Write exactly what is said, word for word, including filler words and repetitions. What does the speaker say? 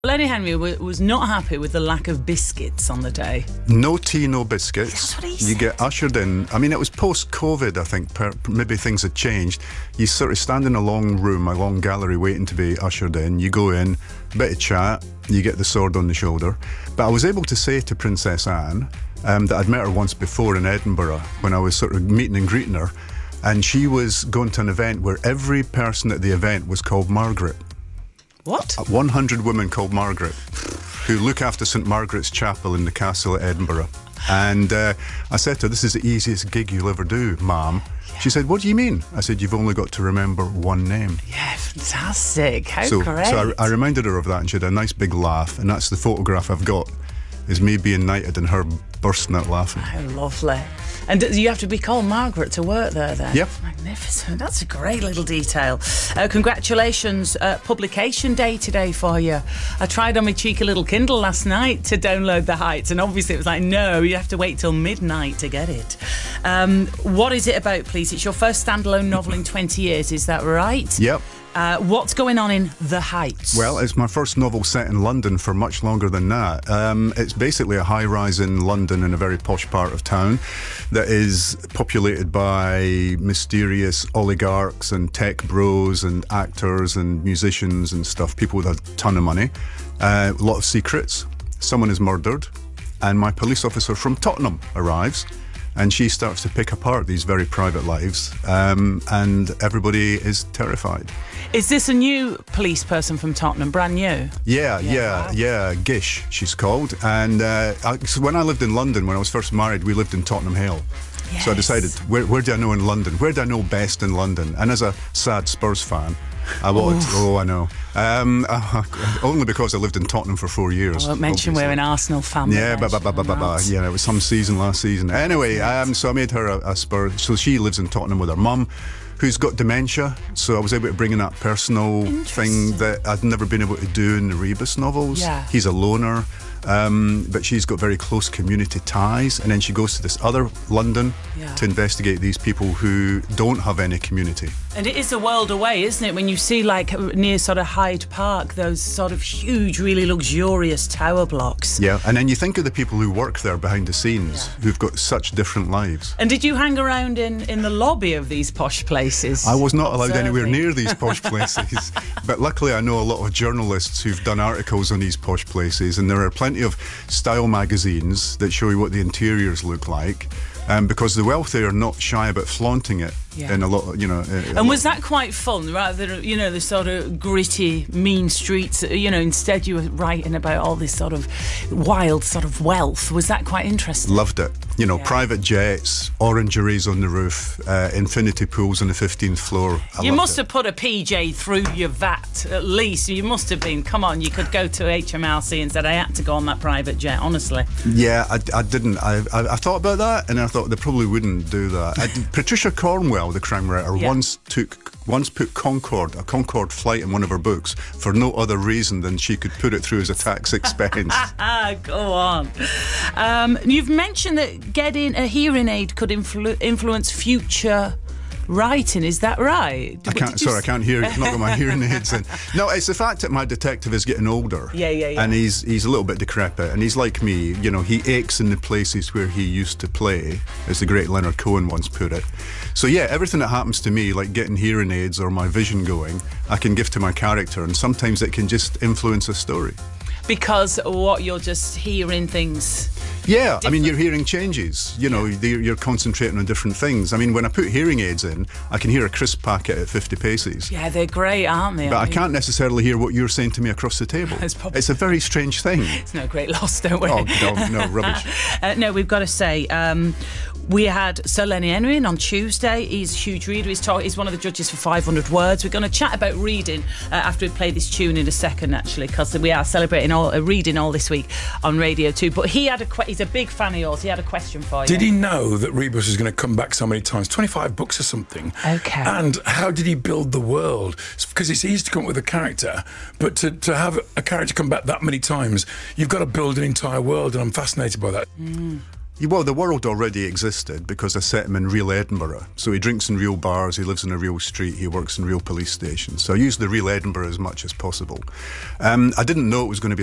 Lenny Henry w- was not happy with the lack of biscuits on the day. No tea, no biscuits. That's what he You said. get ushered in. I mean, it was post-COVID, I think. Per, maybe things had changed. You sort of stand in a long room, a long gallery, waiting to be ushered in. You go in, a bit of chat, you get the sword on the shoulder. But I was able to say to Princess Anne um, that I'd met her once before in Edinburgh when I was sort of meeting and greeting her. And she was going to an event where every person at the event was called Margaret. What? one hundred women called Margaret who look after St Margaret's Chapel in the castle at Edinburgh. And uh, I said to her, this is the easiest gig you'll ever do, ma'am. Yeah. She said, what do you mean? I said, you've only got to remember one name. Yeah, fantastic. How so, great. So I, I reminded her of that and she had a nice big laugh. And that's the photograph I've got, is me being knighted and her bursting out laughing. How lovely. And you have to be called Margaret to work there then? Yep. Magnificent. That's a great little detail. Uh, congratulations. Uh, publication day today for you. I tried on my cheeky little Kindle last night to download The Heights, and obviously it was like, no, you have to wait till midnight to get it. Um, what is it about, please? It's your first standalone novel in twenty years, is that right? Yep. Uh, what's going on in The Heights? Well, it's my first novel set in London for much longer than that. Um, it's basically a high-rise in London in a very posh part of town that is populated by mysterious oligarchs and tech bros and actors and musicians and stuff, people with a ton of money, uh, a lot of secrets. Someone is murdered, and my police officer from Tottenham arrives. And she starts to pick apart these very private lives, um, and everybody is terrified. Is this a new police person from Tottenham, brand new? Yeah, yeah, Yeah, wow. yeah. Gish, she's called. And uh, I, so when I lived in London, when I was first married, we lived in Tottenham Hill. Yes. So I decided, where, where do I know in London? Where do I know best in London? And as a sad Spurs fan, I wanted, oh, I know. Um, uh, only because I lived in Tottenham for four years. I won't mention obviously. we're an Arsenal family. Yeah, ba, ba, ba, ba, ba, ba. Yeah, it was some season last season. Anyway, um, so I made her a, a Spurs. So she lives in Tottenham with her mum, who's got dementia. So I was able to bring in that personal thing that I'd never been able to do in the Rebus novels. Yeah. He's a loner. Um, but she's got very close community ties, and then she goes to this other London Yeah. to investigate these people who don't have any community. And it is a world away, isn't it? When you see, like, near sort of Hyde Park, those sort of huge, really luxurious tower blocks. Yeah, and then you think of the people who work there behind the scenes, Yeah. who've got such different lives. And did you hang around in, in the lobby of these posh places? I was not allowed observing? anywhere near these posh places, but luckily I know a lot of journalists who've done articles on these posh places, and there are plenty of style magazines that show you what the interiors look like, um, because the wealthy are not shy about flaunting it. Yeah. In a lot, you know. Uh, And was that quite fun, rather than, you know, the sort of gritty, mean streets? You know, instead you were writing about all this sort of wild sort of wealth. Was that quite interesting? Loved it. You know, Yeah. private jets, orangeries on the roof, uh, infinity pools on the fifteenth floor. I You loved must it. have put a P J through your V A T, at least. You must have been. Come on, you could go to H M R C and said, I had to go on that private jet, honestly. Yeah, I, I didn't. I, I I thought about that, and I thought they probably wouldn't do that. I, Patricia Cornwell, the crime writer, Yeah. once took once put Concorde, a Concorde flight in one of her books for no other reason than she could put it through as a tax expense. Ah, go on. Um, you've mentioned that getting a hearing aid could influ- influence future writing. Is that right? I can't. Sorry, I can't hear. I've not got my hearing aids in. No, it's the fact that my detective is getting older. Yeah, yeah, yeah. And he's he's a little bit decrepit, and he's like me. You know, he aches in the places where he used to play, as the great Leonard Cohen once put it. So yeah, everything that happens to me, like getting hearing aids or my vision going, I can give to my character, and sometimes it can just influence a story. Because what, you're just hearing things. Yeah, I mean, your hearing changes. You know, you're you're concentrating on different things. I mean, when I put hearing aids in, I can hear a crisp packet at fifty paces. Yeah, they're great, aren't they? But I mean, can't necessarily hear what you're saying to me across the table. It's probably- It's a very strange thing. It's no great loss, don't worry. Oh, no, no, rubbish. Uh, no, we've got to say, um, we had Sir Lenny Henry in on Tuesday. He's a huge reader. He's, talk- he's one of the judges for five hundred words. We're going to chat about reading uh, after we play this tune in a second, actually, because we are celebrating all, uh, reading all this week on Radio two. But he had a que- he's a big fan of yours. He had a question for you. Did he know that Rebus was going to come back so many times? twenty-five books or something. Okay. And how did he build the world? Because it's easy to come up with a character, but to, to have a character come back that many times, you've got to build an entire world, and I'm fascinated by that. Mm. Well, the world already existed because I set him in real Edinburgh. So he drinks in real bars, he lives in a real street, he works in real police stations. So I used the real Edinburgh as much as possible. Um, I didn't know it was going to be